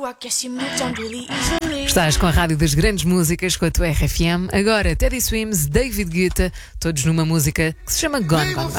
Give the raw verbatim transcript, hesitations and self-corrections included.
Estás com a Rádio das Grandes Músicas, com a tua R F M. Agora, Teddy Swims, David Guetta, todos numa música que se chama Gone Gone Gone.